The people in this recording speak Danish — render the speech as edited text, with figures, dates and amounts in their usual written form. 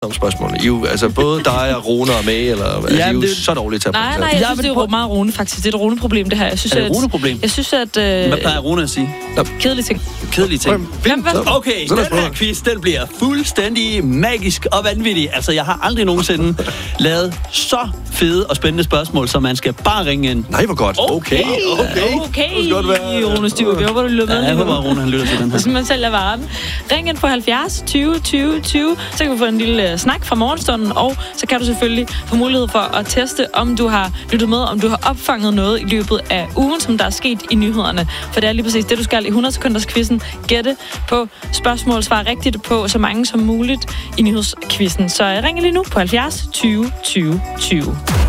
om spørgsmålene. Altså både dig og Rune og May, eller Ja, er de jo det- så dårligt til at Nej, jeg synes, det er jo meget Rune, faktisk. Det er et Rune-problem, det her. Jeg synes, Er det et Rune-problem? Jeg synes, at... Hvad plejer Rune at sige? Kedelige ting. Kedelige ting. Okay, Så lad os den her prøve. quiz, den bliver fuldstændig magisk og vanvittig. Altså, jeg har aldrig nogensinde lavet så fede og spændende spørgsmål, så man skal bare ringe ind. Nej, hvor godt. Okay. Okay, godt være- Rune Stiv. Jeg håber, du lytter med. Ja, jeg håber, at Rune han lytter til den her. Hvis man sælger varen. Ring ind på 70 20 20 20, så kan vi få en lille snak fra morgenstunden, og så kan du selvfølgelig få mulighed for at teste, om du har lyttet med, om du har opfanget noget i løbet af ugen, som der er sket i nyhederne. For det er lige præcis det, du skal i 100 sekunders quizzen. Gætte på spørgsmål, svare rigtigt på så mange som muligt i nyhedsquizzen. Så ring lige nu på 70 20 20 20.